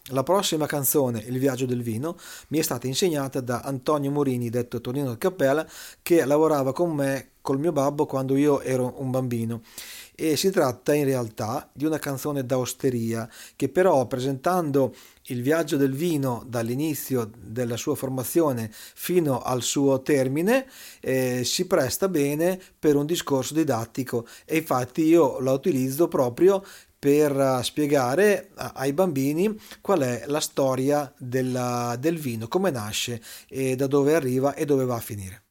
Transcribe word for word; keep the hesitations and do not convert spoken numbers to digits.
La prossima canzone, Il viaggio del vino, mi è stata insegnata da Antonio Morini, detto Tonino del Cappella, che lavorava con me, col mio babbo, quando io ero un bambino. E si tratta in realtà di una canzone d'osteria che però, presentando il viaggio del vino dall'inizio della sua formazione fino al suo termine, eh, si presta bene per un discorso didattico, e infatti io la utilizzo proprio per eh, spiegare a- ai bambini qual è la storia della- del vino, come nasce e da dove arriva e dove va a finire.